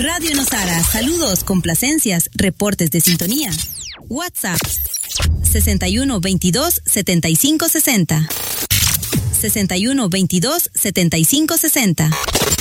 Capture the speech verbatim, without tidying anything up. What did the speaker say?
Radio Nosara, saludos, complacencias, reportes de sintonía. WhatsApp sesenta y uno veintidós setenta y cinco sesenta. sesenta y uno veintidós setenta y cinco sesenta.